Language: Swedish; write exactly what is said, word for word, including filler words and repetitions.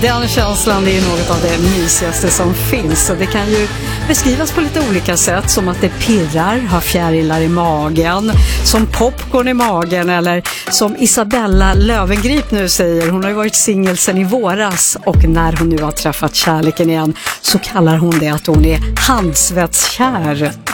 Den känslan är ju något av det mysigaste som finns, och det kan ju beskrivas på lite olika sätt, som att det pirrar, har fjärilar i magen, som popcorn i magen, eller som Isabella Löwengrip nu säger, hon har ju varit singel sedan i våras, och när hon nu har träffat kärleken igen så kallar hon det att hon är handsvetskär.